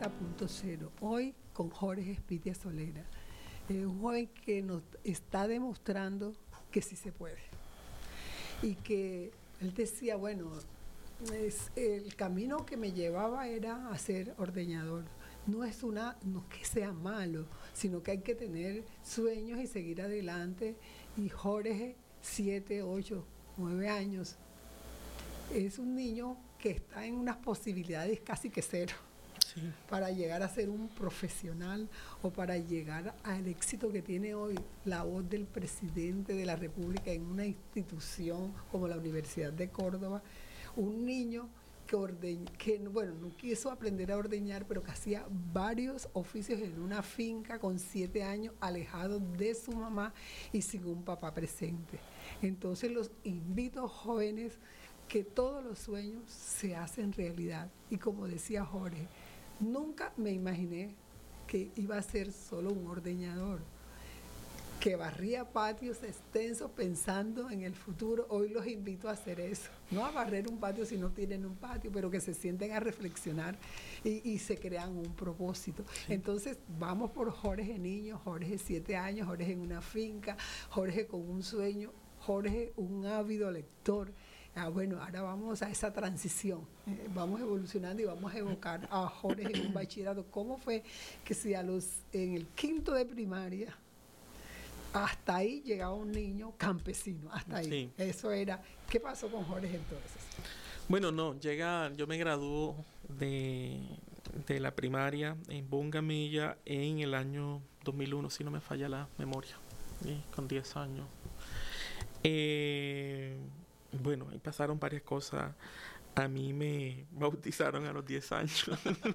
40.0, hoy con Jorge Espitia Solera. Un joven que nos está demostrando que sí se puede. Y que él decía, bueno, el camino que me llevaba era a ser ordeñador. No es que sea malo, sino que hay que tener sueños y seguir adelante. Y Jorge, 7, 8, 9 años, es un niño que está en unas posibilidades casi que cero. Sí. Para llegar a ser un profesional o para llegar al éxito que tiene hoy la voz del presidente de la República en una institución como la Universidad de Córdoba. Un niño que no quiso aprender a ordeñar, pero que hacía varios oficios en una finca con 7 años, alejado de su mamá y sin un papá presente. Entonces los invito, jóvenes, que todos los sueños se hacen realidad. Y como decía Jorge, nunca me imaginé que iba a ser solo un ordeñador, que barría patios extensos pensando en el futuro. Hoy los invito a hacer eso, no a barrer un patio si no tienen un patio, pero que se sienten a reflexionar y se crean un propósito. Sí. Entonces vamos por Jorge niño, Jorge 7 años, Jorge en una finca, Jorge con un sueño, Jorge un ávido lector. Bueno, ahora vamos a esa transición, vamos evolucionando y vamos a evocar a Jorge en un bachillerato. ¿Cómo fue que si en el 5º de primaria, hasta ahí llegaba un niño campesino, hasta ahí? Sí. Eso era. ¿Qué pasó con Jorge entonces? Bueno, yo me graduó de la primaria en Bungamilla en el año 2001, si no me falla la memoria, con 10 años. Bueno, ahí pasaron varias cosas. A mí me bautizaron a los 10 años.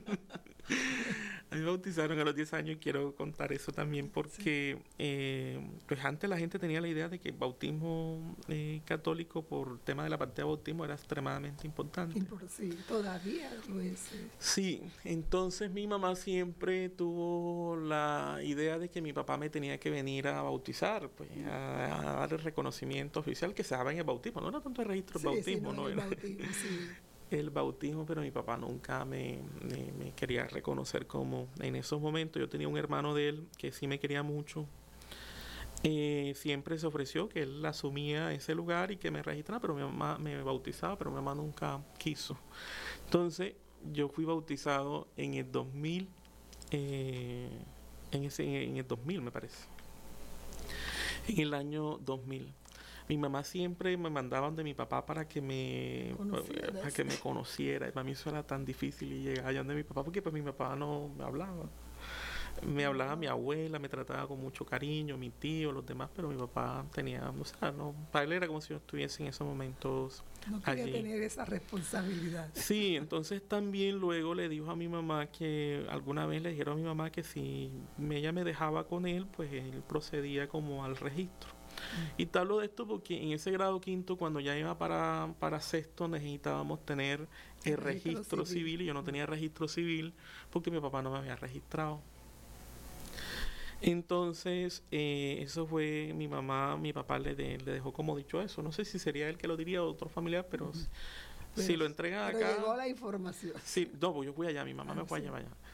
A mí me bautizaron a los 10 años y quiero contar eso también porque pues antes la gente tenía la idea de que el bautismo católico por el tema de la partida de bautismo era extremadamente importante. Sí, todavía lo es. Sí, entonces mi mamá siempre tuvo la idea de que mi papá me tenía que venir a bautizar, pues a dar el reconocimiento oficial que se daba en el bautismo. No era tanto el registro del bautismo, no era el bautismo, pero mi papá nunca me quería reconocer como en esos momentos. Yo tenía un hermano de él que sí me quería mucho. Siempre se ofreció que él asumía ese lugar y que me registrara, pero mi mamá me bautizaba, pero mi mamá nunca quiso. Entonces yo fui bautizado en el 2000, en el 2000 me parece, en el año 2000. Mi mamá siempre me mandaba donde mi papá para que me conociera. Y para mí eso era tan difícil y llegar allá donde mi papá, porque pues mi papá no me hablaba. Me hablaba mi abuela, me trataba con mucho cariño, mi tío, los demás, pero mi papá tenía, para él era como si yo estuviese en esos momentos no quería allí. Tener esa responsabilidad. Sí, entonces también luego le dijo a mi mamá que, alguna vez le dijeron a mi mamá que si ella me dejaba con él, pues él procedía como al registro. Y te hablo de esto porque en ese grado 5, cuando ya iba para 6º, necesitábamos tener el registro civil, y yo no tenía registro civil porque mi papá no me había registrado. Entonces, eso fue mi papá le dejó como dicho eso. No sé si sería él que lo diría o otro familiar, pero si lo entrega acá. Pero llegó la información. Sí, no, pues yo fui allá, mi mamá me fue allá.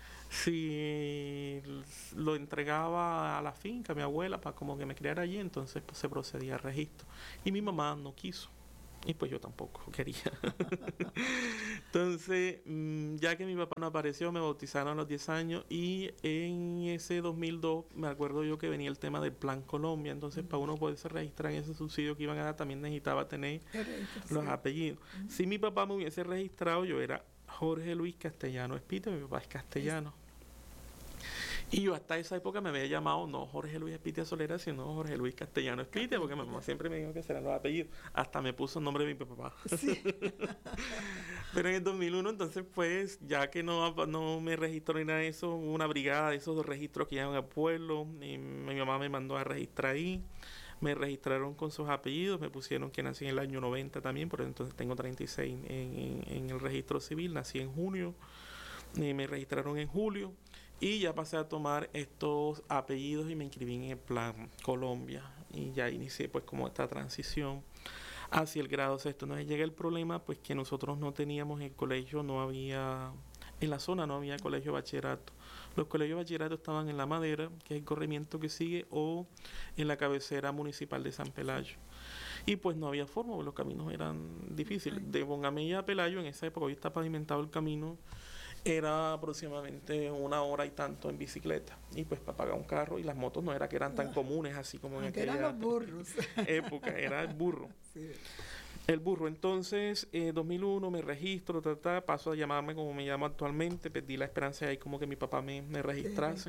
Si lo entregaba a la finca, mi abuela, para como que me criara allí, entonces pues, se procedía al registro. Y mi mamá no quiso. Y pues yo tampoco quería. Entonces, ya que mi papá no apareció, me bautizaron a los 10 años y en ese 2002 me acuerdo yo que venía el tema del Plan Colombia. Entonces, para uno poderse registrar en ese subsidio que iban a dar, también necesitaba tener los apellidos. Si mi papá me hubiese registrado, yo era Jorge Luis Castellano Espitia, mi papá es castellano. Y yo hasta esa época me había llamado no Jorge Luis Espitia Solera, sino Jorge Luis Castellano Espitia, porque mi mamá siempre me dijo que serán los apellidos. Hasta me puso el nombre de mi papá. Sí. Pero en el 2001, entonces, pues, ya que no me registró ni nada de eso, hubo una brigada de esos registros que llevan al pueblo, y mi mamá me mandó a registrar ahí. Me registraron con sus apellidos, me pusieron que nací en el año 90 también, por entonces tengo 36 en el registro civil, nací en junio, me registraron en julio. Y ya pasé a tomar estos apellidos y me inscribí en el Plan Colombia. Y ya inicié pues como esta transición hacia el grado 6. Entonces llega el problema pues que nosotros no teníamos en el colegio, no había En la zona no había colegio de bachillerato. Los colegios de bachillerato estaban en La Madera, que es el corregimiento que sigue, o en la cabecera municipal de San Pelayo. Y pues no había forma, porque los caminos eran difíciles. De Bongamella a Pelayo, en esa época, hoy está pavimentado el camino, era aproximadamente 1 hora y tanto en bicicleta. Y pues para pagar un carro, y las motos no era que eran tan comunes así como en aquella eran los burros. época, era el burro. Sí. El burro. Entonces, 2001 me registro, paso a llamarme como me llamo actualmente, perdí la esperanza de ahí como que mi papá me registrase.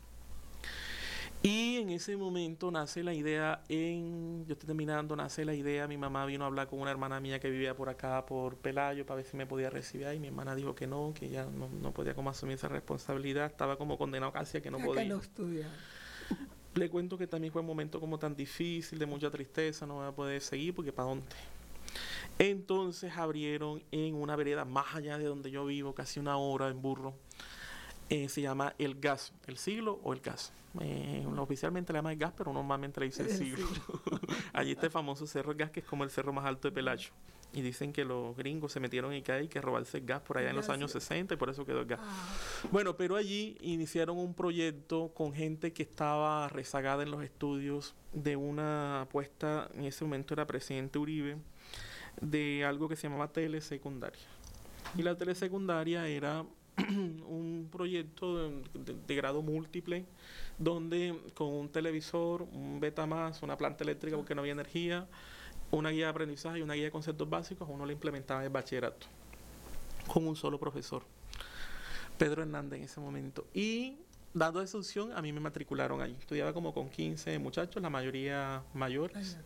Y en ese momento nace la idea, yo estoy terminando, nace la idea, mi mamá vino a hablar con una hermana mía que vivía por acá, por Pelayo, para ver si me podía recibir ahí. Mi hermana dijo que no, que ya no podía como asumir esa responsabilidad, estaba como condenado casi a que no podía. No estudiar. Le cuento que también fue un momento como tan difícil, de mucha tristeza, no voy a poder seguir porque ¿para dónde? Entonces abrieron en una vereda más allá de donde yo vivo, casi 1 hora en burro. Se llama El Gas, El Siglo o El Gas. Oficialmente le llama El Gas, pero normalmente le dice El Siglo. Allí está el famoso Cerro El Gas, que es como el cerro más alto de Pelayo. Y dicen que los gringos se metieron y que hay que robarse el gas por allá en los años 60 y por eso quedó el gas. Bueno, pero allí iniciaron un proyecto con gente que estaba rezagada en los estudios de una apuesta, en ese momento era presidente Uribe, de algo que se llamaba telesecundaria. Y la telesecundaria era un proyecto de grado múltiple, donde con un televisor, un Betamax, una planta eléctrica porque no había energía, una guía de aprendizaje y una guía de conceptos básicos, uno lo implementaba en el bachillerato, con un solo profesor, Pedro Hernández en ese momento. Y dando esa opción, a mí me matricularon allí. Estudiaba como con 15 muchachos, la mayoría mayores.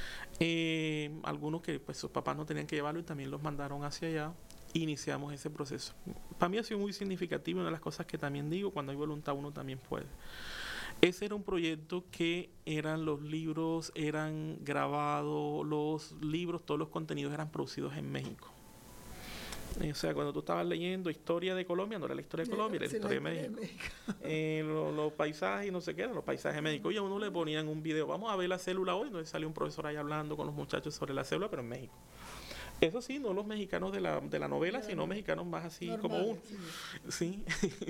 Algunos que pues sus papás no tenían que llevarlo y también los mandaron hacia allá. Iniciamos ese proceso. Para mí ha sido muy significativo, una de las cosas que también digo, cuando hay voluntad uno también puede. Ese era un proyecto que eran los libros, eran grabados, los libros, todos los contenidos eran producidos en México. O sea, cuando tú estabas leyendo historia de Colombia, no era la historia de Colombia, era la historia de México. Los paisajes, no sé qué, eran los paisajes de México. Y a uno le ponían un video, vamos a ver la célula hoy, entonces salió un profesor ahí hablando con los muchachos sobre la célula, pero en México. Eso sí, no los mexicanos de la novela, sino mexicanos más así normal, como uno. Sí.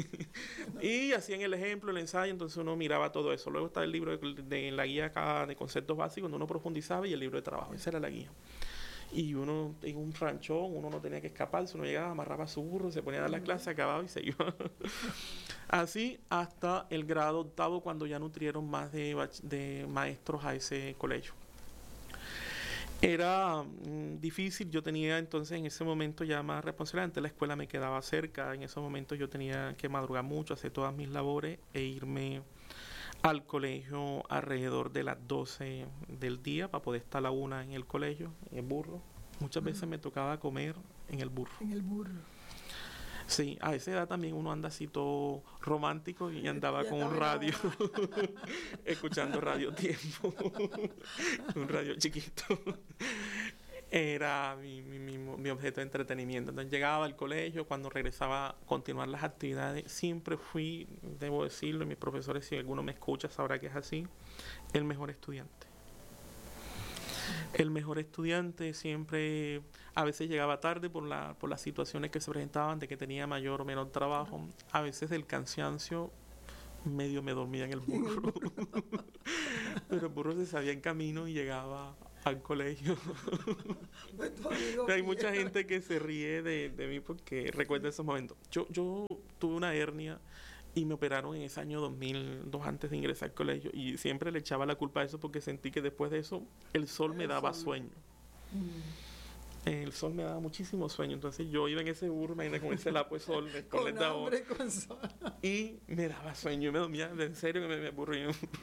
Y hacían el ejemplo, el ensayo, entonces uno miraba todo eso. Luego está el libro de la guía acá de conceptos básicos, donde uno profundizaba, y el libro de trabajo. Esa era la guía. Y uno, en un ranchón, uno no tenía que escaparse, uno llegaba, amarraba su burro, se ponía a dar la clase, acababa y se iba. Así hasta el grado 8º, cuando ya nutrieron más de maestros a ese colegio. Era difícil, yo tenía entonces en ese momento ya más responsabilidad, antes la escuela me quedaba cerca, en esos momentos yo tenía que madrugar mucho, hacer todas mis labores e irme al colegio alrededor de las 12 del día para poder estar a la 1 en el colegio, en el burro. Muchas veces me tocaba comer en el burro. En el burro. Sí, a esa edad también uno anda así todo romántico y andaba con un radio, escuchando Radio Tiempo, un radio chiquito. Era mi objeto de entretenimiento. Entonces llegaba al colegio, cuando regresaba a continuar las actividades, siempre fui, debo decirlo, y mis profesores, si alguno me escucha, sabrá que es así, el mejor estudiante. El mejor estudiante siempre, a veces llegaba tarde por las situaciones que se presentaban, de que tenía mayor o menor trabajo, a veces del cansancio, medio me dormía en el burro. Pero el burro se sabía en camino y llegaba al colegio. Hay mucha gente que se ríe de mí porque recuerda esos momentos. Yo tuve una hernia y me operaron en ese año 2002 antes de ingresar al colegio, y siempre le echaba la culpa a eso porque sentí que después de eso el sol me daba sueño. El sol me daba muchísimo sueño, entonces yo iba en ese burro, imagínate, con ese lapo de sol, con hambre, con sol, y me daba sueño, me dormía, en serio que me aburría.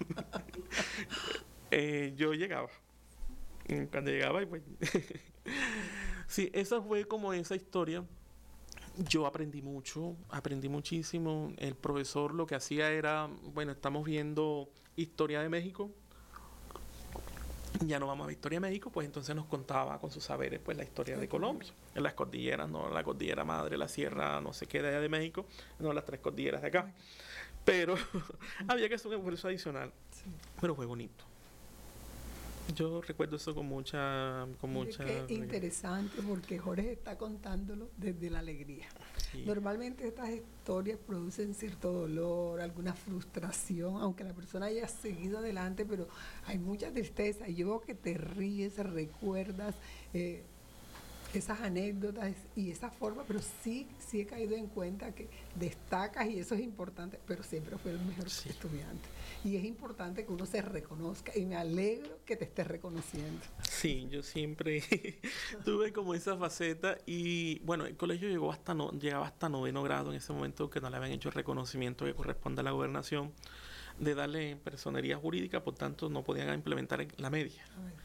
Yo llegaba, cuando llegaba y pues sí, esa fue como esa historia. Yo aprendí muchísimo. El profesor lo que hacía era, bueno, estamos viendo historia de México, ya no vamos a ver historia de México, pues entonces nos contaba con sus saberes pues la historia de Colombia, en las cordilleras, no la cordillera madre, la sierra, no sé qué de allá de México, no las 3 cordilleras de acá. Pero había que hacer un esfuerzo adicional, pero fue bonito. Yo recuerdo eso con mucha... Mire qué interesante, porque Jorge está contándolo desde la alegría. Sí. Normalmente estas historias producen cierto dolor, alguna frustración, aunque la persona haya seguido adelante, pero hay mucha tristeza. Y yo veo que te ríes, recuerdas esas anécdotas y esa forma, pero sí he caído en cuenta que destacas y eso es importante, pero siempre fue el mejor estudiante. Y es importante que uno se reconozca y me alegro que te estés reconociendo. Sí, yo siempre tuve como esa faceta y bueno, el colegio llegaba hasta 9º grado en ese momento, que no le habían hecho el reconocimiento que corresponde a la gobernación de darle personería jurídica, por tanto no podían implementar la media.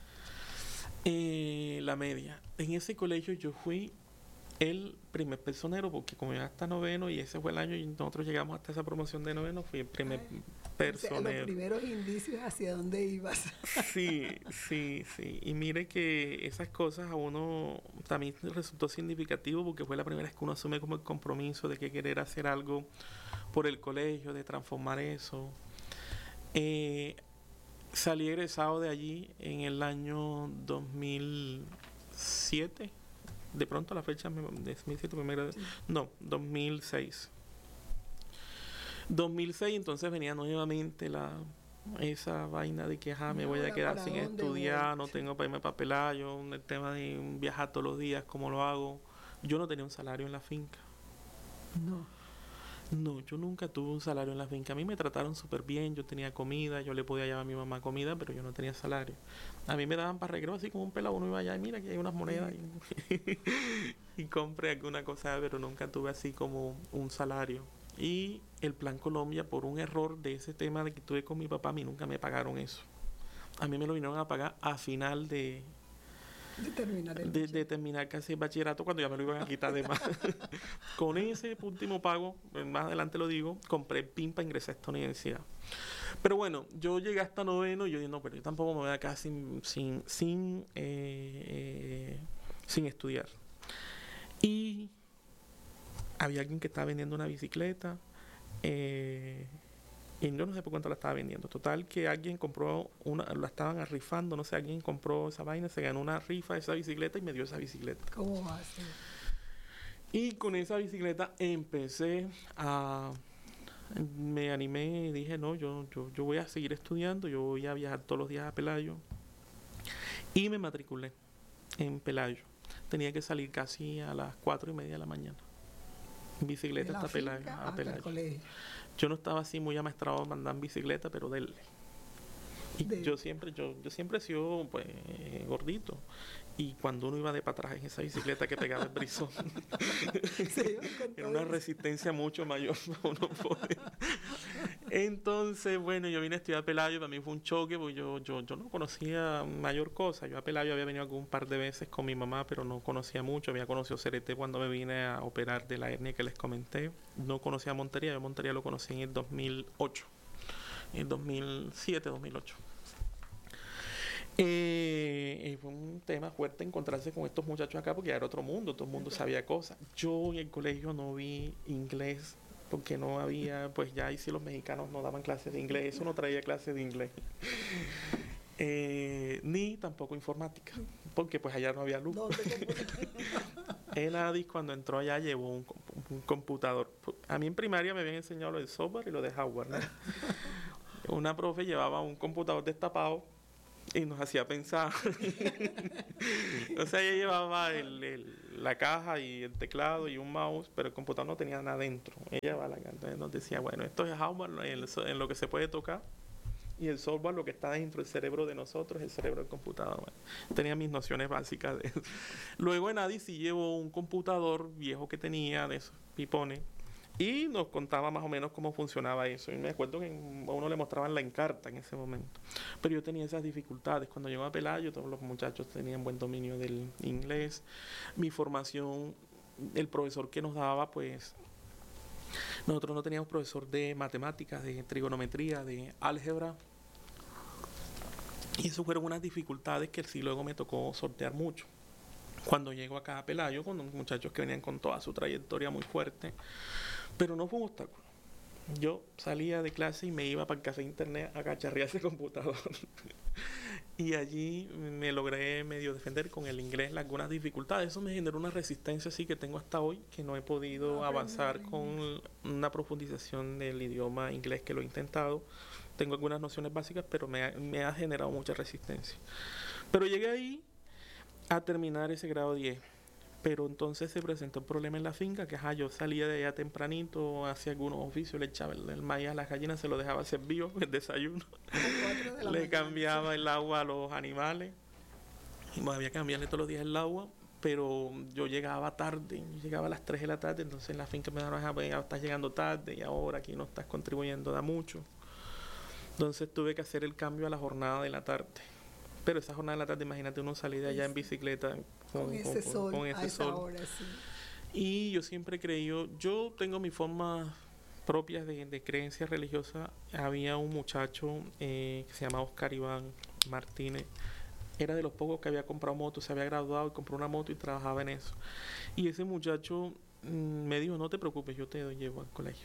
La media. En ese colegio yo fui el primer personero, porque como yo hasta 9º y ese fue el año y nosotros llegamos hasta esa promoción de 9º, fui el primer personero. O sea, los primeros indicios hacia dónde ibas. Sí. Y mire que esas cosas a uno también resultó significativo, porque fue la primera vez que uno asume como el compromiso de que querer hacer algo por el colegio, de transformar eso. Salí egresado de allí en el año 2007. De pronto la fecha de 2007, no, 2006. 2006, entonces venía nuevamente esa vaina de que me voy a quedar sin estudiar, no tengo para irme para Pelayo, el tema de viajar todos los días, ¿cómo lo hago? Yo no tenía un salario en la finca. No, yo nunca tuve un salario en la finca. A mí me trataron súper bien, yo tenía comida, yo le podía llevar a mi mamá comida, pero yo no tenía salario. A mí me daban para recreo así como un pelado, uno iba allá y mira que hay unas monedas y compré alguna cosa, pero nunca tuve así como un salario. Y el Plan Colombia, por un error de ese tema de que tuve con mi papá, a mí nunca me pagaron eso. A mí me lo vinieron a pagar a final de terminar casi el bachillerato, cuando ya me lo iban a quitar de más. Con ese último pago, más adelante lo digo, compré PIN para ingresar a esta universidad. Pero bueno, yo llegué hasta 9º y yo dije, no, pero yo tampoco me voy a quedar sin estudiar. Y había alguien que estaba vendiendo una bicicleta, y yo no sé por cuánto la estaba vendiendo. Total, que alguien compró la estaban rifando, no sé, alguien compró esa vaina, se ganó una rifa de esa bicicleta y me dio esa bicicleta. ¿Cómo va a ser? Y con esa bicicleta me animé y dije, no, yo voy a seguir estudiando, yo voy a viajar todos los días a Pelayo. Y me matriculé en Pelayo. Tenía que salir casi a las 4:30 de la mañana. En bicicleta hasta Pelayo. Yo no estaba así muy amaestrado a andar en bicicleta, pero dele. Y yo siempre he sido pues gordito. Y cuando uno iba de para atrás en esa bicicleta que pegaba el brizón, era una resistencia mucho mayor para uno poder. Entonces, bueno, yo vine a estudiar a Pelayo, para mí fue un choque, porque yo no conocía mayor cosa. Yo a Pelayo había venido un par de veces con mi mamá, pero no conocía mucho. Había conocido CRT cuando me vine a operar de la hernia que les comenté. No conocía Montería, yo Montería lo conocí en el 2008, en el 2007, 2008. Fue un tema fuerte encontrarse con estos muchachos acá, porque era otro mundo, todo el mundo sabía cosas. Yo en el colegio no vi inglés, porque no había, pues ya ahí sí los mexicanos no daban clases de inglés, eso no traía clases de inglés. Ni tampoco informática, porque pues allá no había luz. Enadis cuando entró allá llevó un computador. A mí en primaria me habían enseñado lo del software y lo de hardware, ¿no? Una profe llevaba un computador destapado y nos hacía pensar. O sea, ella llevaba la caja y el teclado y un mouse, pero el computador no tenía nada dentro. Ella entonces nos decía, bueno, esto es hardware en lo que se puede tocar, y el software lo que está dentro del cerebro de nosotros, el cerebro del computador. Bueno, tenía mis nociones básicas de eso. Luego Enadi sí llevó un computador viejo que tenía, de esos pipones, y nos contaba más o menos cómo funcionaba eso. Y me acuerdo que a uno le mostraban la Encarta en ese momento. Pero yo tenía esas dificultades. Cuando llegó a Pelayo, todos los muchachos tenían buen dominio del inglés. Mi formación, el profesor que nos daba, pues, nosotros no teníamos profesor de matemáticas, de trigonometría, de álgebra. Y eso fueron unas dificultades que sí luego me tocó sortear mucho. Cuando llego acá a Pelayo, con unos muchachos que venían con toda su trayectoria muy fuerte, pero no fue un obstáculo. Yo salía de clase y me iba para el café internet a cacharrear ese computador. Y allí me logré medio defender con el inglés, algunas dificultades. Eso me generó una resistencia así que tengo hasta hoy, que no he podido avanzar con una profundización del idioma inglés, que lo he intentado. Tengo algunas nociones básicas, pero me ha generado mucha resistencia. Pero llegué ahí a terminar ese grado 10. Pero entonces se presentó un problema en la finca, que yo salía de allá tempranito, hacía algunos oficios, le echaba el maíz a las gallinas, se lo dejaba servido, el desayuno, le cambiaba el agua a los animales, y había que cambiarle todos los días el agua, pero yo llegaba tarde, yo llegaba a las 3 de la tarde, entonces en la finca me daban, ya estás llegando tarde y ahora aquí no estás contribuyendo da mucho. Entonces tuve que hacer el cambio a la jornada de la tarde. Pero esa jornada de la tarde, imagínate uno salir de allá en bicicleta con ese sol, con ese sol. Hora, sí. Y yo siempre he creído, yo tengo mis formas propias de creencia religiosa. Había un muchacho que se llama Oscar Iván Martínez. Era de los pocos que había comprado moto, se había graduado y compró una moto y trabajaba en eso. Y ese muchacho me dijo, no te preocupes, yo te llevo al colegio.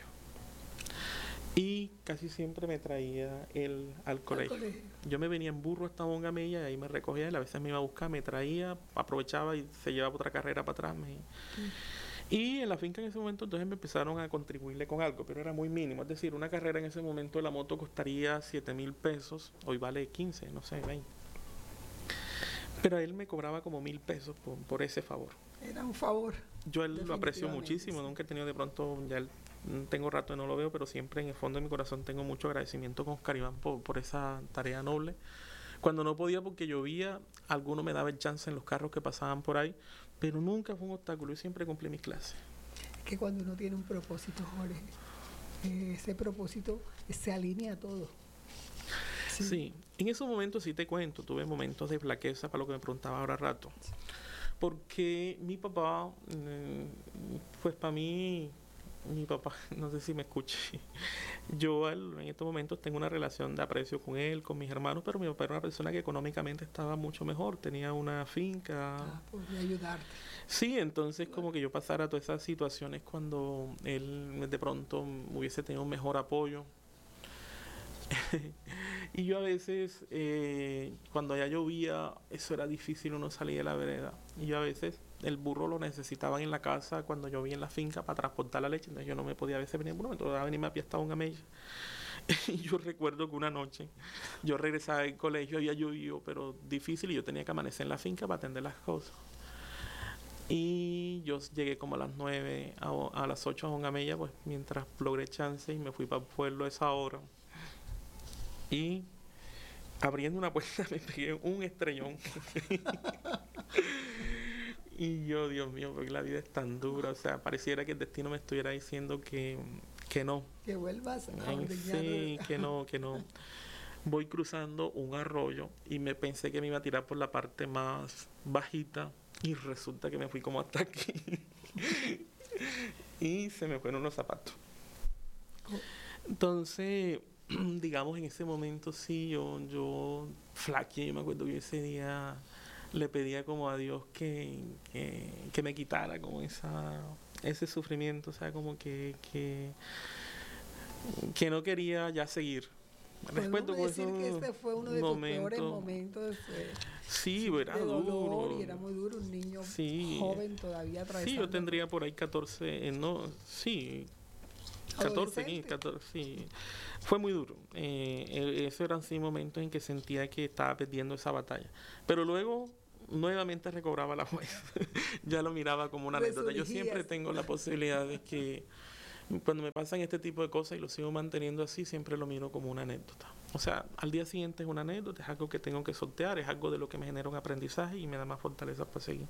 Y casi siempre me traía él al colegio. Yo me venía en burro hasta Bongamella y ahí me recogía, él a veces me iba a buscar, me traía, aprovechaba y se llevaba otra carrera para atrás. Y en la finca en ese momento entonces me empezaron a contribuirle con algo, pero era muy mínimo. Es decir, una carrera en ese momento de la moto costaría 7,000 pesos, hoy vale 15, no sé, 20. Pero él me cobraba como 1,000 pesos por ese favor. Era un favor. Yo él lo aprecio muchísimo, sí. Nunca he tenido de pronto, ya tengo rato y no lo veo, pero siempre en el fondo de mi corazón tengo mucho agradecimiento con Oscar Iván por esa tarea noble. Cuando no podía porque llovía, alguno me daba el chance en los carros que pasaban por ahí, pero nunca fue un obstáculo, yo siempre cumplí mis clases. Es que cuando uno tiene un propósito, Jorge, ese propósito se alinea a todo. Sí, en esos momentos sí te cuento, tuve momentos de flaqueza para lo que me preguntaba ahora rato. Porque mi papá, pues para mí, mi papá, no sé si me escuche, yo en estos momentos tengo una relación de aprecio con él, con mis hermanos, pero mi papá era una persona que económicamente estaba mucho mejor, tenía una finca. Podría ayudarte. Sí, entonces como que yo pasara todas esas situaciones cuando él de pronto hubiese tenido un mejor apoyo. Y yo a veces, cuando allá llovía, eso era difícil, uno salía de la vereda. Y yo a veces, el burro lo necesitaban en la casa cuando llovía en la finca para transportar la leche. Entonces yo no me podía a veces venir, bueno, me tocaba venirme a pie hasta Bongamella. Y yo recuerdo que una noche, yo regresaba del colegio, había llovido, pero difícil, y yo tenía que amanecer en la finca para atender las cosas. Y yo llegué como a las 9, a las 8 a Bongamella, pues mientras logré chance y me fui para el pueblo a esa hora. Y abriendo una puerta me pegué un estrellón. Y yo, Dios mío, porque la vida es tan dura. O sea, pareciera que el destino me estuviera diciendo que no. Que vuelvas a brillar. Sí, que no. Voy cruzando un arroyo y me pensé que me iba a tirar por la parte más bajita y resulta que me fui como hasta aquí. Y se me fueron los zapatos. Entonces, digamos, en ese momento sí, yo flaqueé. Yo me acuerdo que ese día le pedía como a Dios que me quitara como ese sufrimiento, o sea, como que no quería ya seguir. Recuerdo decir que este fue uno de tus peores momentos. Sí, era duro. Y era muy duro, un niño joven todavía atravesando. Sí, yo tendría por ahí 14, no, sí, 14, 15, 14, sí. Fue muy duro. Esos eran sí momentos en que sentía que estaba perdiendo esa batalla. Pero luego nuevamente recobraba la fuerza. Ya lo miraba como una anécdota. Yo siempre tengo la posibilidad de que cuando me pasan este tipo de cosas y lo sigo manteniendo así, siempre lo miro como una anécdota. O sea, al día siguiente es una anécdota, es algo que tengo que sortear, es algo de lo que me genera un aprendizaje y me da más fortaleza para seguir.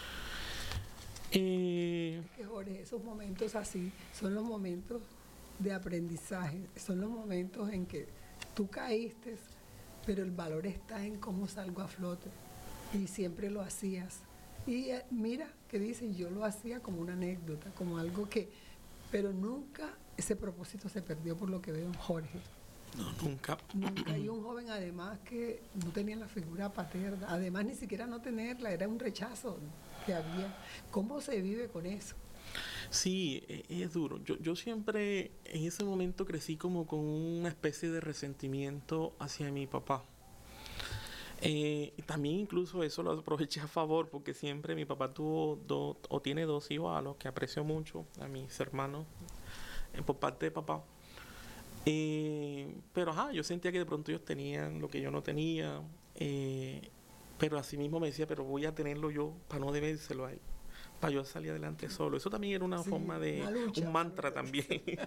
Jorge, esos momentos así son los momentos de aprendizaje, son los momentos en que tú caíste, pero el valor está en cómo salgo a flote y siempre lo hacías. Y mira, que dicen, yo lo hacía como una anécdota, como algo que, pero nunca ese propósito se perdió por lo que veo en Jorge. No, nunca. Nunca. Y un joven además que no tenía la figura paterna, además ni siquiera no tenerla, era un rechazo que había. ¿Cómo se vive con eso? Sí, es duro. Yo siempre en ese momento crecí como con una especie de resentimiento hacia mi papá. Y también incluso eso lo aproveché a favor porque siempre mi papá tiene dos hijos a los que aprecio mucho, a mis hermanos, por parte de papá. Pero yo sentía que de pronto ellos tenían lo que yo no tenía, pero así mismo me decía, pero voy a tenerlo yo para no debérselo a él, para yo salir adelante solo. Eso también era una forma de un mantra también.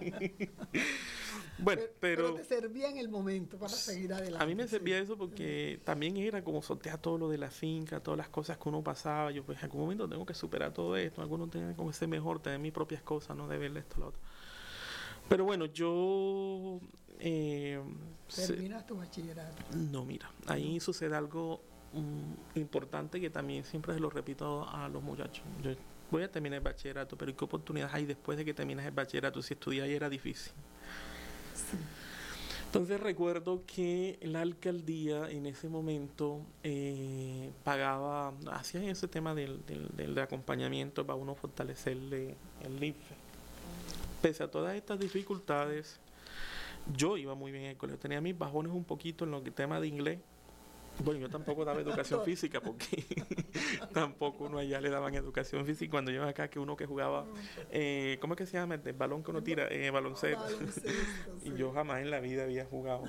Bueno, pero te servía en el momento para seguir adelante. A mí me servía eso porque también era como sortear todo lo de la finca, todas las cosas que uno pasaba. Yo pues en algún momento tengo que superar todo esto, en algunos tengo que ser mejor, tener mis propias cosas, no deberle esto a lo otro. Pero bueno, yo... ¿Terminas tu bachillerato? No, mira, ahí sucede algo importante que también siempre se lo repito a los muchachos. Yo voy a terminar el bachillerato, pero ¿qué oportunidades hay después de que terminas el bachillerato? Si estudiar ahí era difícil. Sí. Entonces recuerdo que la alcaldía en ese momento hacía ese tema del acompañamiento para uno fortalecerle el IFE. Pese a todas estas dificultades, yo iba muy bien en el colegio. Tenía mis bajones un poquito en lo que tema de inglés. Bueno, yo tampoco daba educación física porque tampoco uno allá le daban educación física. Cuando yo acá, que uno que jugaba, ¿cómo es que se llama? El balón que uno tira, baloncesto. Sí. Y yo jamás en la vida había jugado.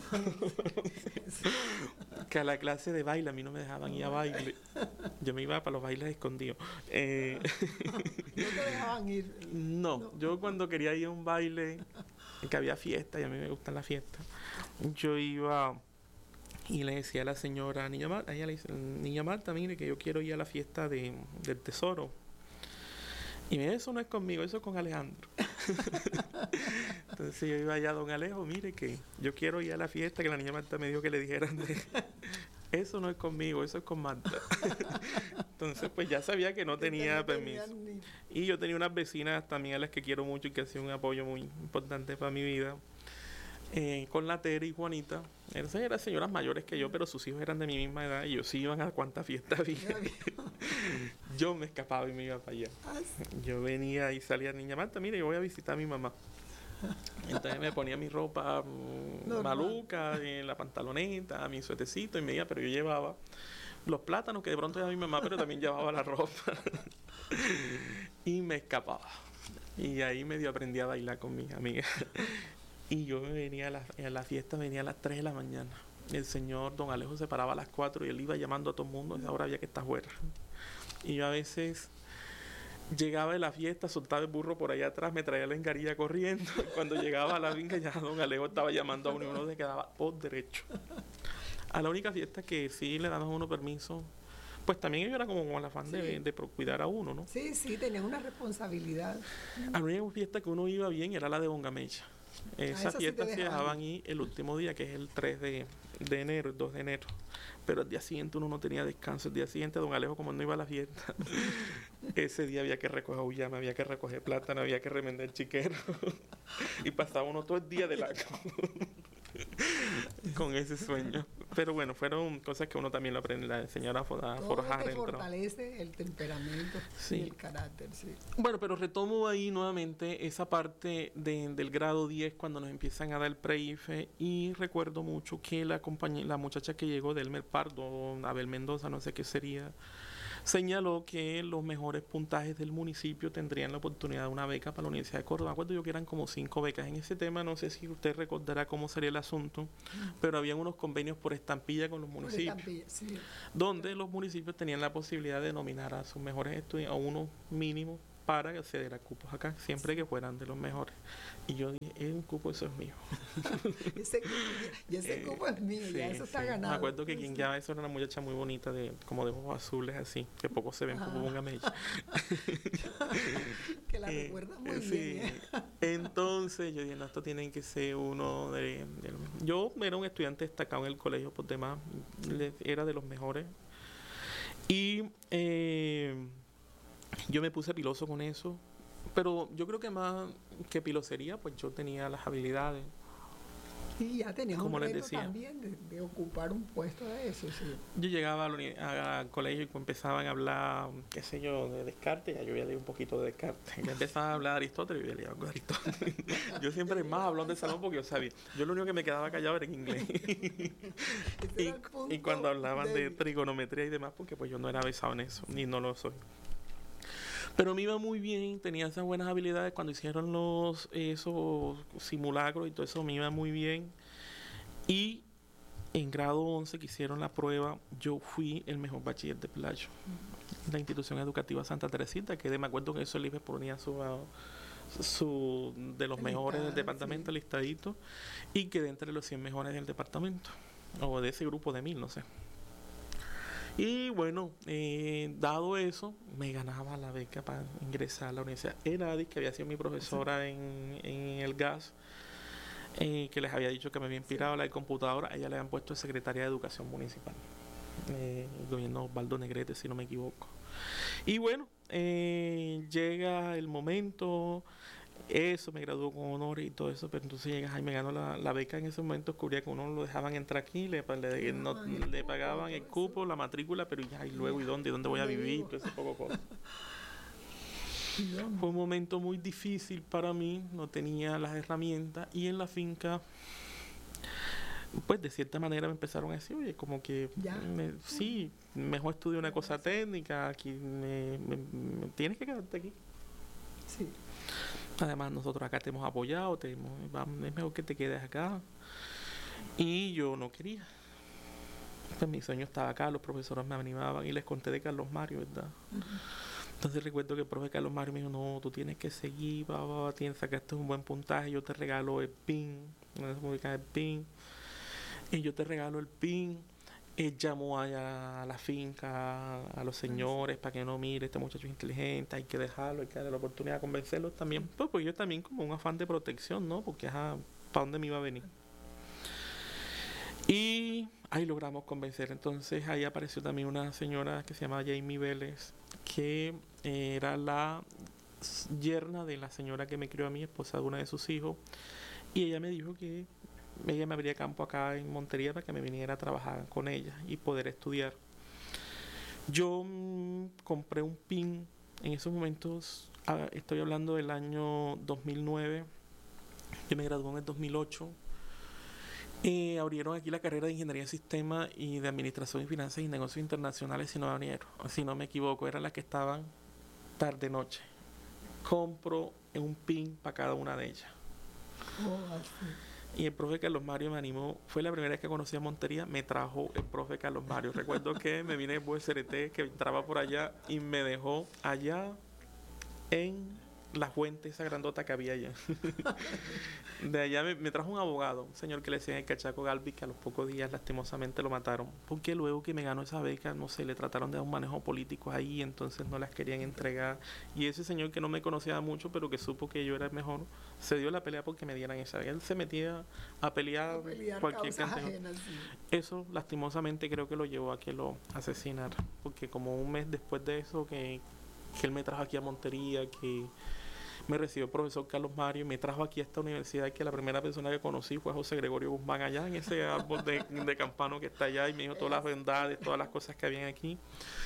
Que a la clase de baile a mí no me dejaban ir a baile. Yo me iba para los bailes escondidos. ¿No te dejaban ir? No, yo cuando quería ir a un baile, que había fiesta, y a mí me gustan las fiestas, yo iba... Y le decía a la señora Niña Marta, ella le dice, Niña Marta, mire que yo quiero ir a la fiesta del tesoro. Y me dice, eso no es conmigo, eso es con Alejandro. Entonces yo iba allá a don Alejo, mire que yo quiero ir a la fiesta que la Niña Marta me dijo que le dijeran eso no es conmigo, eso es con Marta. Entonces pues ya sabía que no tenía permiso. Y yo tenía unas vecinas también a las que quiero mucho y que han sido un apoyo muy importante para mi vida. Con la Tere y Juanita. Eran señoras mayores que yo, pero sus hijos eran de mi misma edad y ellos sí iban a cuánta fiesta había. Yo me escapaba y me iba para allá. Yo venía y salía, Niña Marta, mire, yo voy a visitar a mi mamá. Entonces me ponía mi ropa maluca, la pantaloneta, mi suetecito y me iba, pero yo llevaba los plátanos que de pronto era mi mamá, pero también llevaba la ropa. Y me escapaba. Y ahí medio aprendí a bailar con mis amigas. Y yo venía a la fiesta, venía a las 3 de la mañana. El señor don Alejo se paraba a las 4 y él iba llamando a todo el mundo. Ahora había que estar fuera. Y yo a veces llegaba de la fiesta, soltaba el burro por allá atrás, me traía la engarilla corriendo. Y cuando llegaba a la finca, ya don Alejo estaba llamando a uno y uno se quedaba por derecho. A la única fiesta que sí le daban a uno permiso, pues también ellos era como el afán de cuidar a uno, ¿no? Sí, tenían una responsabilidad. A la única fiesta que uno iba bien era la de Bongamecha. Esas fiestas se dejaban ir el último día, que es el 3 de enero, el 2 de enero. Pero el día siguiente uno no tenía descanso. El día siguiente don Alejo, como no iba a la fiesta, ese día había que recoger uyama, había que recoger plátano, había que remendar chiquero. Y pasaba uno todo el día de largo con ese sueño. Pero bueno, fueron cosas que uno también lo aprende, la enseñar a forjar. Todo fortalece el temperamento y el carácter, sí. Bueno, pero retomo ahí nuevamente esa parte del grado 10 cuando nos empiezan a dar el pre-IFE y recuerdo mucho que la muchacha que llegó de Elmer Pardo, Abel Mendoza, no sé qué sería, señaló que los mejores puntajes del municipio tendrían la oportunidad de una beca para la Universidad de Córdoba. Me acuerdo yo que eran como 5 becas. En ese tema no sé si usted recordará cómo sería el asunto, pero habían unos convenios por estampilla con los municipios, sí. Donde los municipios tenían la posibilidad de nominar a sus mejores estudiantes, a uno mínimo, para acceder a cupos acá, siempre que fueran de los mejores. Y yo dije, un cupo, eso es mío. ese cupo es mío, ya eso está ganado. Me acuerdo que quien ya eso era una muchacha muy bonita, como de ojos azules así, que poco se ven como un amella. Que la recuerdas muy bien. Entonces yo dije, no, esto tiene que ser uno de... Yo era un estudiante destacado en el colegio, por demás, era de los mejores. Y... yo me puse piloso con eso, pero yo creo que más que pilosería, pues yo tenía las habilidades. Y ya tenías un como les reto decía, también de ocupar un puesto de eso, sí. yo llegaba al colegio y empezaban a hablar, qué sé yo, de Descartes, ya yo ya leí un poquito de Descartes. Ya empezaban a hablar de Aristóteles y yo leía algo de Aristóteles. Yo siempre más hablando de salón porque yo sabía. Yo lo único que me quedaba callado era en inglés. Ese era el Y cuando punto hablaban de débil. trigonometría y demás, porque pues yo no era avisado en eso, ni no lo soy. Pero me iba muy bien, tenía esas buenas habilidades cuando hicieron esos simulacros y todo eso, me iba muy bien. Y en grado 11 que hicieron la prueba, yo fui el mejor bachiller de Pelayo. La institución educativa Santa Teresita, que me acuerdo que eso el IFE ponía de los mejores del departamento, Sí. listadito, y quedé entre los 100 mejores del departamento, o de ese grupo de 1000, no sé. Y bueno, dado eso, me ganaba la beca para ingresar a la Universidad Enadis, que había sido mi profesora en el GAS, que les había dicho que me había inspirado la de computadora. A ella le habían puesto de secretaria de Educación Municipal, el gobierno Osvaldo Negrete, si no me equivoco. Y bueno, llega el momento, eso, me graduó con honores y todo eso, pero entonces llega y me ganó la beca en ese momento, descubría que uno lo dejaban entrar aquí, le pagaban el cupo, la matrícula, pero ya, y luego, ¿y dónde voy a ¿Dónde vivir? vivo? Todo ese poco cosas. ¿Y dónde? Fue un momento muy difícil para mí, no tenía las herramientas, y en la finca, pues de cierta manera me empezaron a decir, oye, como que Ya. sí, mejor estudia una cosa técnica, aquí tienes que quedarte aquí. Sí. Además, nosotros acá te hemos apoyado, es mejor que te quedes acá. Y yo no quería. Pues mi sueño estaba acá, los profesores me animaban y les conté de Carlos Mario, ¿verdad? Entonces recuerdo que el profe Carlos Mario me dijo, no, tú tienes que seguir, sacaste un buen puntaje, yo te regalo el PIN, no se publica el PIN, y yo te regalo el PIN. Él llamó allá a la finca, a los señores, para que no mire, este muchacho es inteligente, hay que dejarlo, hay que darle la oportunidad de convencerlos también. Pues yo también como un afán de protección, ¿no? Porque, ajá, ¿para dónde me iba a venir? Y ahí logramos convencer. Entonces ahí apareció también una señora que se llamaba Jamie Vélez, que era la yerna de la señora que me crió a mí, esposa de una de sus hijos. Y ella me dijo que ella me abría campo acá en Montería para que me viniera a trabajar con ella y poder estudiar. Yo compré un PIN en esos momentos, estoy hablando del año 2009, yo me gradué en el 2008. Abrieron aquí la carrera de Ingeniería de Sistemas y de Administración y Finanzas y Negocios Internacionales, si no me equivoco, eran las que estaban tarde-noche. Compro un PIN para cada una de ellas. Oh, así. Y el profe Carlos Mario me animó, fue la primera vez que conocí a Montería, me trajo el profe Carlos Mario. Recuerdo que me vine en CRT, que entraba por allá y me dejó allá en la fuente, esa grandota que había allá. De allá me trajo un abogado, un señor que le decían el Cachaco Galvis, que a los pocos días lastimosamente lo mataron, porque luego que me ganó esa beca, no sé, le trataron de dar un manejo político ahí, entonces no las querían entregar. Y ese señor que no me conocía mucho, pero que supo que yo era el mejor, se dio la pelea porque me dieran esa beca. Él se metía a pelear cualquier cantidad. Sí. Eso lastimosamente creo que lo llevó a que lo asesinaran, porque como un mes después de eso que él me trajo aquí a Montería, que me recibió el profesor Carlos Mario y me trajo aquí a esta universidad, que la primera persona que conocí fue José Gregorio Guzmán allá en ese árbol de campano que está allá, y me dijo todas las verdades, todas las cosas que habían aquí.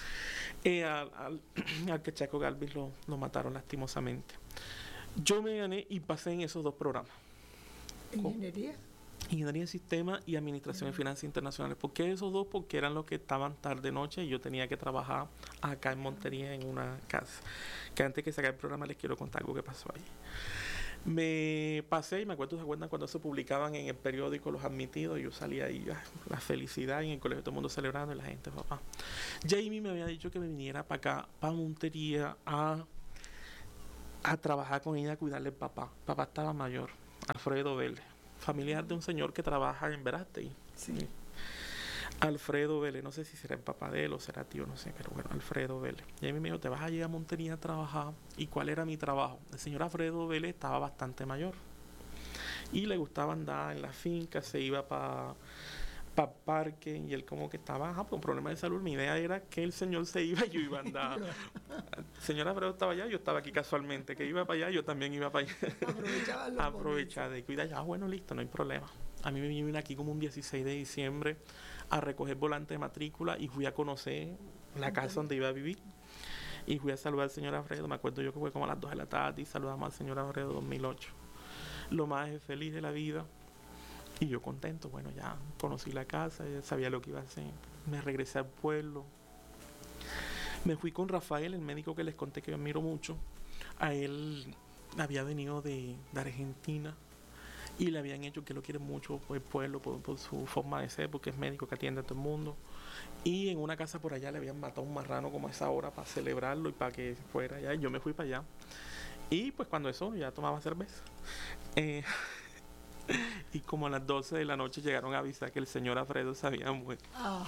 Al Cachaco Galvis lo mataron lastimosamente. Yo me gané y pasé en esos dos programas. ¿Ingeniería? Ingeniería de Sistemas y Administración de Finanzas Internacionales. ¿Por qué esos dos? Porque eran los que estaban tarde-noche y yo tenía que trabajar acá en Montería en una casa. Que antes que sacar el programa les quiero contar algo que pasó ahí. Me pasé y me acuerdo, ¿se acuerdan cuando se publicaban en el periódico los admitidos? Yo salía ahí, la felicidad, en el colegio todo el mundo celebrando y la gente, papá. Jamie me había dicho que me viniera para acá, para Montería, a trabajar con ella, a cuidarle al papá. Papá estaba mayor, Alfredo Vélez, familiar de un señor que trabaja en Verástegui. Sí. Alfredo Vélez, no sé si será el papá de él o será tío, no sé, pero bueno, Alfredo Vélez. Y a mí me dijo, te vas a llegar a Montería a trabajar. ¿Y cuál era mi trabajo? El señor Alfredo Vélez estaba bastante mayor y le gustaba andar en la finca, se iba para parque, y él como que estaba con problemas de salud. Mi idea era que el señor se iba y yo iba a andar. El señor Alfredo estaba allá, yo estaba aquí casualmente, que iba para allá, yo también iba para allá. Aprovechaban los Aprovechar de cuidar, ya, bueno, listo, no hay problema. A mí me vine aquí como un 16 de diciembre a recoger volante de matrícula y fui a conocer la casa donde iba a vivir. Y fui a saludar al señor Alfredo. Me acuerdo yo que fue como a las 2 de la tarde y saludamos al señor Alfredo 2008. Lo más feliz de la vida. Y yo contento, bueno, ya conocí la casa, ya sabía lo que iba a hacer. Me regresé al pueblo. Me fui con Rafael, el médico que les conté que yo admiro mucho. A él había venido de Argentina y le habían hecho que lo quiere mucho por el pueblo, por su forma de ser, porque es médico que atiende a todo el mundo. Y en una casa por allá le habían matado un marrano como a esa hora para celebrarlo y para que fuera allá. Y yo me fui para allá. Y pues cuando eso ya tomaba cerveza. Y como a las 12 de la noche llegaron a avisar que el señor Alfredo se había muerto.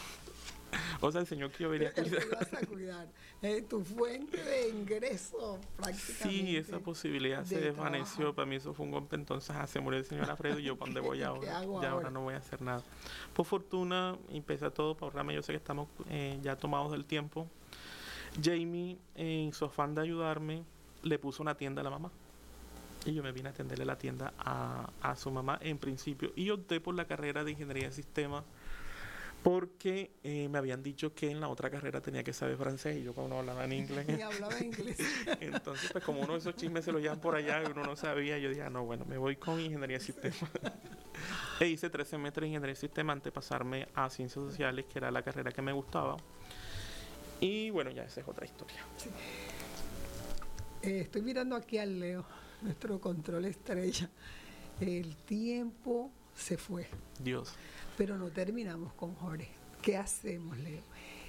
O sea, el señor que yo venía a cuidar. Vas a cuidar. Tu fuente de ingreso prácticamente. Sí, esa posibilidad se desvaneció. Para mí eso fue un golpe. Entonces, se murió el señor Alfredo y yo, ¿para dónde voy ahora? Ya ahora no voy a hacer nada. Por fortuna, empecé todo para ahorrarme. Yo sé que estamos ya tomados del tiempo. Jamie, en su afán de ayudarme, le puso una tienda a la mamá. Y yo me vine a atenderle la tienda a su mamá en principio. Y opté por la carrera de Ingeniería de Sistemas porque me habían dicho que en la otra carrera tenía que saber francés y yo como no hablaba en inglés. Y hablaba inglés. Entonces, pues como uno de esos chismes se lo llevan por allá y uno no sabía, yo dije, no, bueno, me voy con Ingeniería de Sistemas. E hice 3 semestres de Ingeniería de Sistemas antes de pasarme a Ciencias Sociales, que era la carrera que me gustaba. Y bueno, ya esa es otra historia. Sí. Estoy mirando aquí al Leo, nuestro control estrella. El tiempo se fue. Dios. Pero no terminamos con Jorge. ¿Qué hacemos, Leo?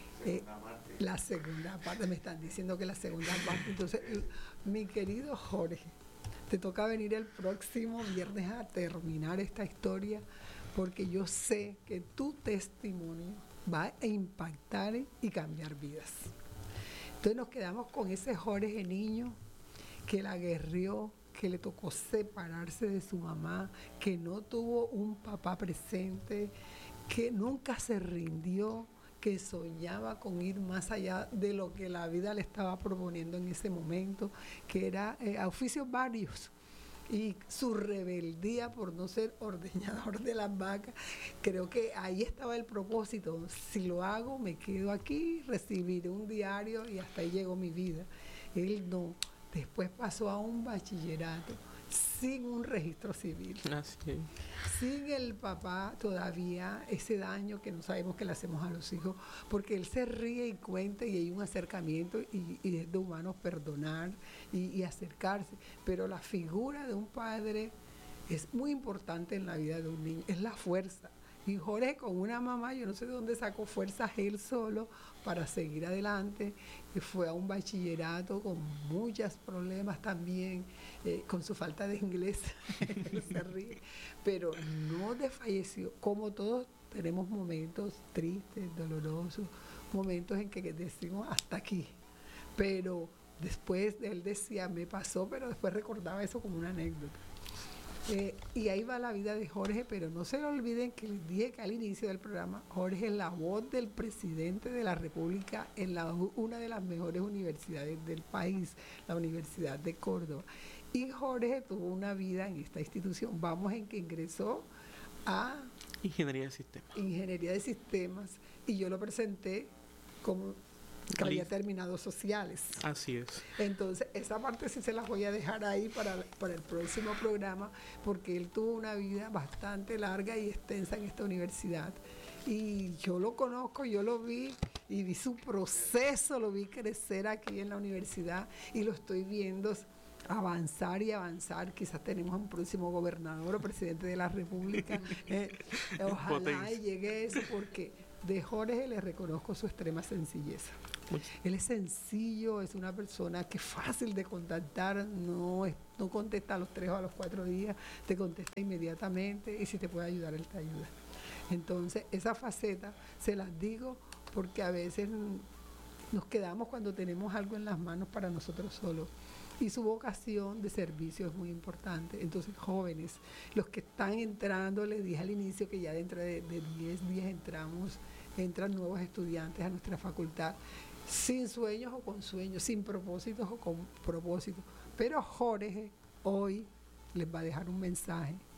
La segunda parte, me están diciendo que la segunda parte. Entonces, mi querido Jorge, te toca venir el próximo viernes a terminar esta historia, porque yo sé que tu testimonio va a impactar y cambiar vidas. Entonces nos quedamos con ese Jorge niño que la guerrió, que le tocó separarse de su mamá, que no tuvo un papá presente, que nunca se rindió, que soñaba con ir más allá de lo que la vida le estaba proponiendo en ese momento, que era a oficios varios. Y su rebeldía por no ser ordeñador de las vacas, creo que ahí estaba el propósito. Si lo hago, me quedo aquí, recibiré un diario y hasta ahí llegó mi vida. Él no. Después pasó a un bachillerato sin un registro civil. Así es. Sin el papá todavía, ese daño que no sabemos que le hacemos a los hijos, porque él se ríe y cuenta y hay un acercamiento y es de humanos perdonar y acercarse. Pero la figura de un padre es muy importante en la vida de un niño, es la fuerza. Y Jorge con una mamá, yo no sé de dónde sacó fuerzas él solo para seguir adelante, fue a un bachillerato con muchos problemas también, con su falta de inglés, se ríe, pero no desfalleció. Como todos tenemos momentos tristes, dolorosos, momentos en que decimos hasta aquí, pero después él decía, me pasó, pero después recordaba eso como una anécdota. Y ahí va la vida de Jorge, pero no se olviden que les dije que al inicio del programa, Jorge es la voz del presidente de la República en una de las mejores universidades del país, la Universidad de Córdoba. Y Jorge tuvo una vida en esta institución. Vamos en que ingresó a Ingeniería de Sistemas. Ingeniería de Sistemas, y yo lo presenté como que había terminado sociales. Así es. Entonces, esa parte sí se las voy a dejar ahí para el próximo programa, porque él tuvo una vida bastante larga y extensa en esta universidad. Y yo lo conozco, yo lo vi y vi su proceso, lo vi crecer aquí en la universidad y lo estoy viendo avanzar y avanzar. Quizás tenemos un próximo gobernador o presidente de la República. Ojalá y llegue eso, porque de Jorge le reconozco su extrema sencillez. Él es sencillo, es una persona que es fácil de contactar, no contesta a los 3 o a los 4 días, te contesta inmediatamente y si te puede ayudar, él te ayuda. Entonces, esa faceta se las digo porque a veces nos quedamos cuando tenemos algo en las manos para nosotros solos. Y su vocación de servicio es muy importante. Entonces, jóvenes, los que están entrando, les dije al inicio que ya dentro de 10 días entran nuevos estudiantes a nuestra facultad, sin sueños o con sueños, sin propósitos o con propósitos. Pero Jorge hoy les va a dejar un mensaje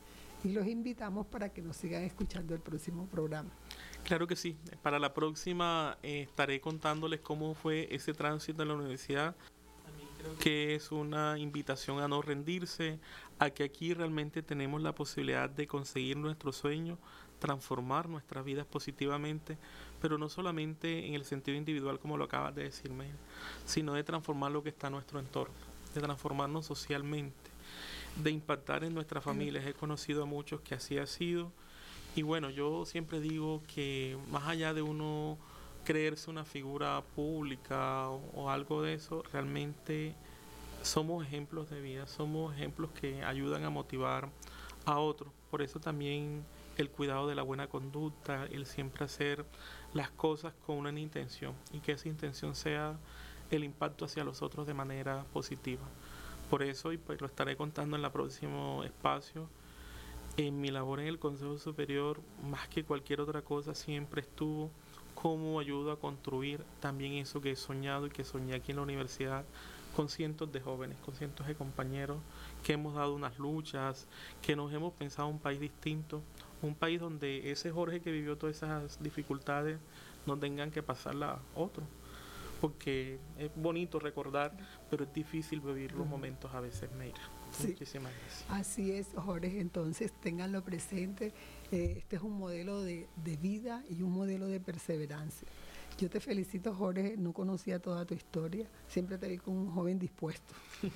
Y los invitamos para que nos sigan escuchando el próximo programa. Claro que sí. Para la próxima estaré contándoles cómo fue ese tránsito en la universidad. También creo que es una invitación a no rendirse, a que aquí realmente tenemos la posibilidad de conseguir nuestros sueños, transformar nuestras vidas positivamente, pero no solamente en el sentido individual como lo acabas de decirme, sino de transformar lo que está en nuestro entorno, de transformarnos socialmente, de impactar en nuestras familias. He conocido a muchos que así ha sido. Y bueno, yo siempre digo que más allá de uno creerse una figura pública o algo de eso, realmente somos ejemplos de vida, somos ejemplos que ayudan a motivar a otros. Por eso también el cuidado de la buena conducta, el siempre hacer las cosas con una intención y que esa intención sea el impacto hacia los otros de manera positiva. Por eso, y pues lo estaré contando en el próximo espacio, en mi labor en el Consejo Superior, más que cualquier otra cosa, siempre estuvo cómo ayudo a construir también eso que he soñado y que soñé aquí en la universidad con cientos de jóvenes, con cientos de compañeros que hemos dado unas luchas, que nos hemos pensado un país distinto, un país donde ese Jorge que vivió todas esas dificultades no tengan que pasarla a otro. Porque es bonito recordar, pero es difícil vivir los momentos a veces, Mayra. Sí. Muchísimas gracias. Así es, Jorge, entonces ténganlo presente. Este es un modelo de vida y un modelo de perseverancia. Yo te felicito, Jorge, no conocía toda tu historia, siempre te vi como un joven dispuesto,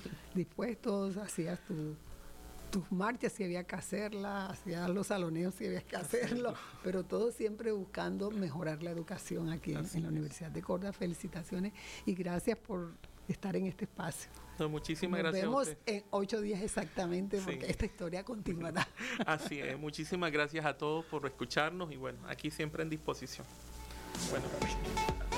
hacías tus marchas si había que hacerlas, hacías los saloneos si había que hacerlo, pero todo siempre buscando mejorar la educación aquí en la Universidad de Córdoba. Felicitaciones y gracias por estar en este espacio. No, muchísimas gracias. Nos vemos en 8 días exactamente, porque esta historia continuará. Así es, muchísimas gracias a todos por escucharnos y bueno, aquí siempre en disposición. Bueno,